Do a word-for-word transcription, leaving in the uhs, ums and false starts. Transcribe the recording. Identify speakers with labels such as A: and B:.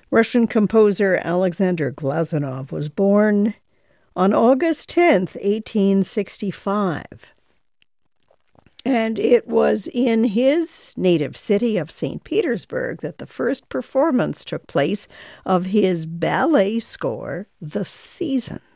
A: Russian composer Alexander Glazunov was born on August tenth, eighteen sixty-five. And it was in his native city of Saint Petersburg that the first performance took place of his ballet score, The Season.